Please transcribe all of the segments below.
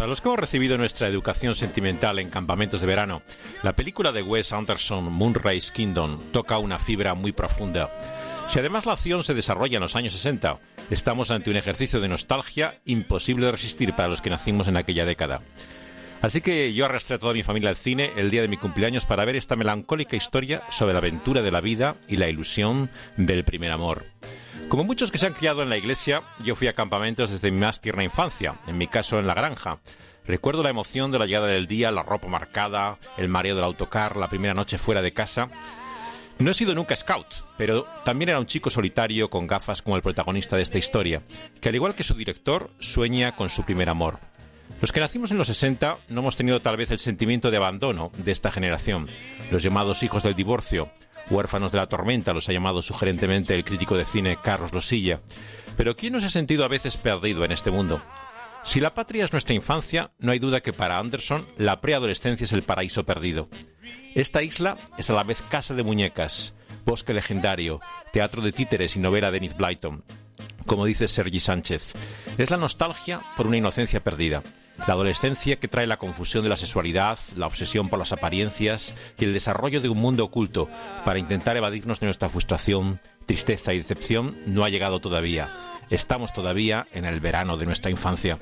Para los que hemos recibido nuestra educación sentimental en campamentos de verano, la película de Wes Anderson, Moonrise Kingdom, toca una fibra muy profunda. Si además la acción se desarrolla en los años 60, estamos ante un ejercicio de nostalgia imposible de resistir para los que nacimos en aquella década. Así que yo arrastré a toda mi familia al cine el día de mi cumpleaños para ver esta melancólica historia sobre la aventura de la vida y la ilusión del primer amor. Como muchos que se han criado en la iglesia, yo fui a campamentos desde mi más tierna infancia, en mi caso en la granja. Recuerdo la emoción de la llegada del día, la ropa marcada, el mareo del autocar, la primera noche fuera de casa. No he sido nunca scout, pero también era un chico solitario con gafas como el protagonista de esta historia, que al igual que su director, sueña con su primer amor. Los que nacimos en los 60 no hemos tenido tal vez el sentimiento de abandono de esta generación, los llamados hijos del divorcio, huérfanos de la tormenta, los ha llamado sugerentemente el crítico de cine Carlos Losilla. Pero ¿quién no se ha sentido a veces perdido en este mundo? Si la patria es nuestra infancia, no hay duda que para Anderson la preadolescencia es el paraíso perdido. Esta isla es a la vez casa de muñecas, bosque legendario, teatro de títeres y novela de Enid Blyton. Como dice Sergi Sánchez, es la nostalgia por una inocencia perdida. La adolescencia que trae la confusión de la sexualidad, la obsesión por las apariencias y el desarrollo de un mundo oculto para intentar evadirnos de nuestra frustración, tristeza y decepción no ha llegado todavía. Estamos todavía en el verano de nuestra infancia.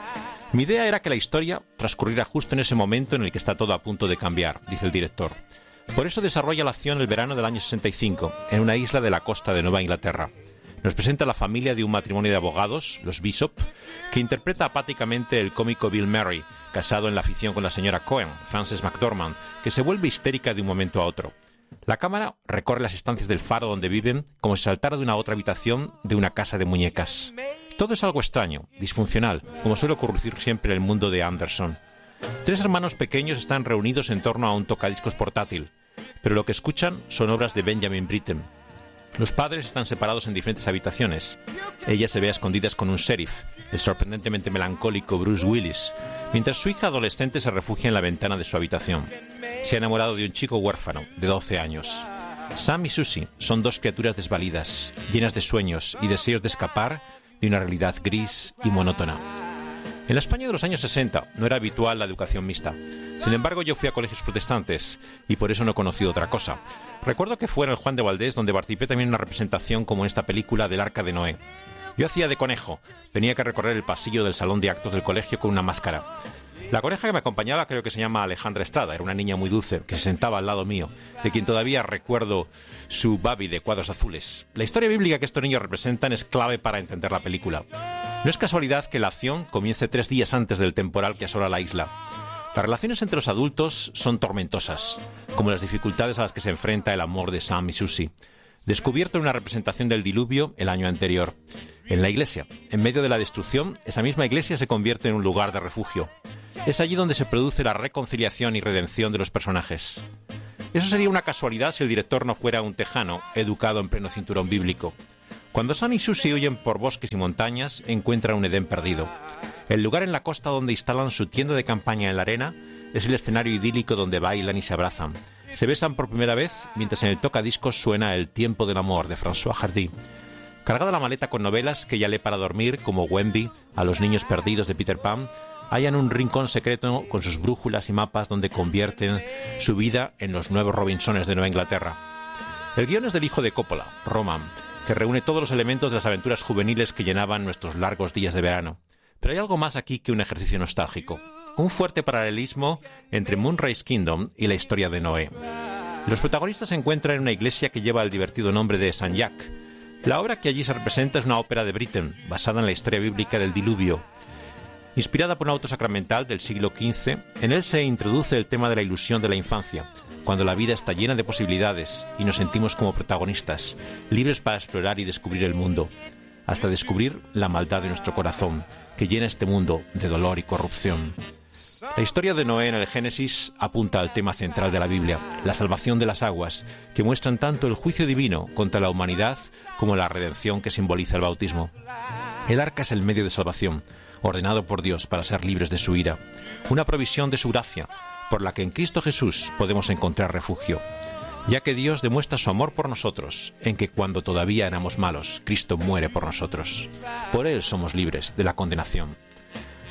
Mi idea era que la historia transcurriera justo en ese momento en el que está todo a punto de cambiar, dice el director. Por eso desarrolla la acción el verano del año 65, en una isla de la costa de Nueva Inglaterra. Nos presenta la familia de un matrimonio de abogados, los Bishop, que interpreta apáticamente el cómico Bill Murray, casado en la ficción con la señora Cohen, Frances McDormand, que se vuelve histérica de un momento a otro. La cámara recorre las estancias del faro donde viven como si saltara de una a otra habitación de una casa de muñecas. Todo es algo extraño, disfuncional, como suele ocurrir siempre en el mundo de Anderson. 3 hermanos pequeños están reunidos en torno a un tocadiscos portátil, pero lo que escuchan son obras de Benjamin Britten. Los padres están separados en diferentes habitaciones. Ella se ve a escondidas con un sheriff, el sorprendentemente melancólico Bruce Willis, mientras su hija adolescente se refugia en la ventana de su habitación. Se ha enamorado de un chico huérfano, de 12 años. Sam y Susie son 2 criaturas desvalidas, llenas de sueños y deseos de escapar de una realidad gris y monótona. En la España de los años 60 no era habitual la educación mixta. Sin embargo, yo fui a colegios protestantes y por eso no he conocido otra cosa. Recuerdo que fue en el Juan de Valdés donde participé también en una representación como en esta película del Arca de Noé. Yo hacía de conejo. Tenía que recorrer el pasillo del salón de actos del colegio con una máscara. La coneja que me acompañaba creo que se llama Alejandra Estrada. Era una niña muy dulce que se sentaba al lado mío, de quien todavía recuerdo su babi de cuadros azules. La historia bíblica que estos niños representan es clave para entender la película. No es casualidad que la acción comience 3 días antes del temporal que asola la isla. Las relaciones entre los adultos son tormentosas, como las dificultades a las que se enfrenta el amor de Sam y Susie. Descubierto en una representación del diluvio el año anterior. En la iglesia, en medio de la destrucción, esa misma iglesia se convierte en un lugar de refugio. Es allí donde se produce la reconciliación y redención de los personajes. Eso sería una casualidad si el director no fuera un tejano, educado en pleno cinturón bíblico. Cuando Sam y Susie huyen por bosques y montañas, encuentran un Edén perdido. El lugar en la costa donde instalan su tienda de campaña en la arena es el escenario idílico donde bailan y se abrazan. Se besan por primera vez mientras en el tocadiscos suena El tiempo del amor de François Hardy. Cargada la maleta con novelas que ella lee para dormir, como Wendy, A los niños perdidos de Peter Pan, hallan un rincón secreto con sus brújulas y mapas donde convierten su vida en los nuevos Robinsones de Nueva Inglaterra. El guion es del hijo de Coppola, Roman, que reúne todos los elementos de las aventuras juveniles que llenaban nuestros largos días de verano. Pero hay algo más aquí que un ejercicio nostálgico. Un fuerte paralelismo entre Moonrise Kingdom y la historia de Noé. Los protagonistas se encuentran en una iglesia que lleva el divertido nombre de Saint Jacques. La obra que allí se representa es una ópera de Britten, basada en la historia bíblica del diluvio. Inspirada por un auto sacramental del siglo XV, en él se introduce el tema de la ilusión de la infancia, cuando la vida está llena de posibilidades y nos sentimos como protagonistas, libres para explorar y descubrir el mundo, hasta descubrir la maldad de nuestro corazón, que llena este mundo de dolor y corrupción. La historia de Noé en el Génesis apunta al tema central de la Biblia, la salvación de las aguas, que muestran tanto el juicio divino contra la humanidad como la redención que simboliza el bautismo. El arca es el medio de salvación, ordenado por Dios para ser libres de su ira, una provisión de su gracia, por la que en Cristo Jesús podemos encontrar refugio, ya que Dios demuestra su amor por nosotros, en que cuando todavía éramos malos, Cristo muere por nosotros. Por Él somos libres de la condenación.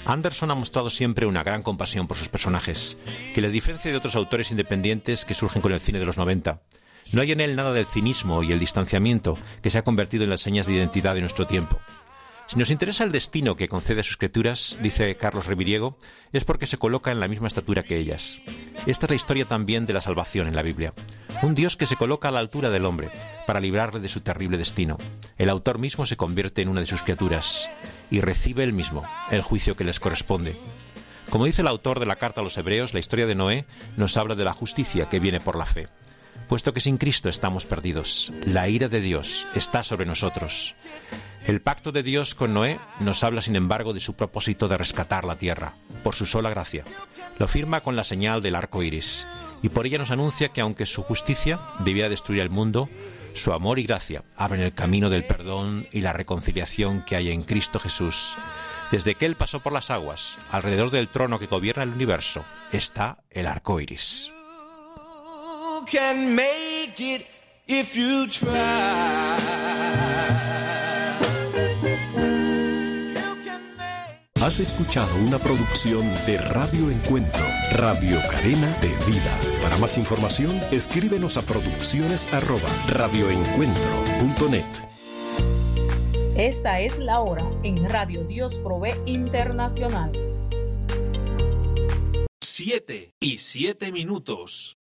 Anderson ha mostrado siempre una gran compasión por sus personajes, que le diferencia de otros autores independientes que surgen con el cine de los 90. No hay en él nada del cinismo y el distanciamiento que se ha convertido en las señas de identidad de nuestro tiempo. Si nos interesa el destino que concede a sus criaturas, dice Carlos Reviriego, es porque se coloca en la misma estatura que ellas. Esta es la historia también de la salvación en la Biblia. Un Dios que se coloca a la altura del hombre para librarle de su terrible destino. El autor mismo se convierte en una de sus criaturas y recibe él mismo el juicio que les corresponde. Como dice el autor de la carta a los Hebreos, la historia de Noé nos habla de la justicia que viene por la fe. Puesto que sin Cristo estamos perdidos, la ira de Dios está sobre nosotros. El pacto de Dios con Noé nos habla, sin embargo, de su propósito de rescatar la tierra, por su sola gracia. Lo firma con la señal del arco iris, y por ella nos anuncia que aunque su justicia debiera destruir el mundo, su amor y gracia abren el camino del perdón y la reconciliación que hay en Cristo Jesús. Desde que Él pasó por las aguas, alrededor del trono que gobierna el universo, está el arco iris. Has escuchado una producción de Radio Encuentro, Radio Cadena de Vida. Para más información, escríbenos a producciones@radioencuentro.net. Esta es la hora en Radio Dios Provee Internacional. 7:07.